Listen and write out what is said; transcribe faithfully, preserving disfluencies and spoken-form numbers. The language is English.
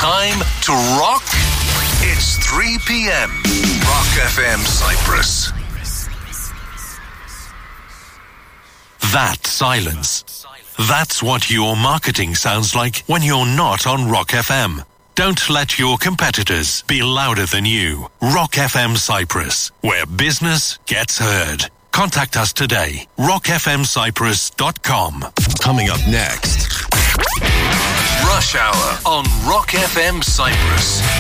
Time to rock. It's three p.m. Rock F M Cyprus. That silence. That's what your marketing sounds like when you're not on Rock F M. Don't let your competitors be louder than you. Rock F M Cyprus, where business gets heard. Contact us today. rock f m cyprus dot com. Coming up next. Rush Hour on Rock F M Cyprus.